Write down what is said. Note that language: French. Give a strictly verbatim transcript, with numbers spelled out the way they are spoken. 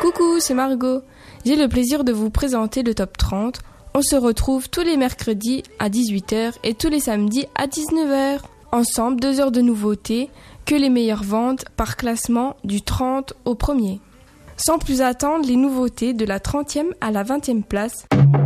Coucou, c'est Margot. J'ai le plaisir de vous présenter le top trente. On se retrouve tous les mercredis à dix-huit heures et tous les samedis à dix-neuf heures. Ensemble, deux heures de nouveautés, que les meilleures ventes par classement du trente au premier. Sans plus attendre, les nouveautés de la trentième à la vingtième place.